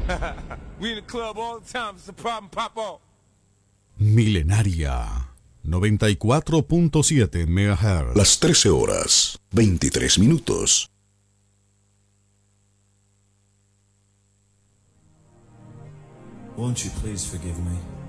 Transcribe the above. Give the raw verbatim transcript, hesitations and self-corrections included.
We in the club all the time. It's a problem, pop off. Milenaria noventa y cuatro punto siete megahertz. Las trece horas, veintitrés minutos. Won't you please forgive me?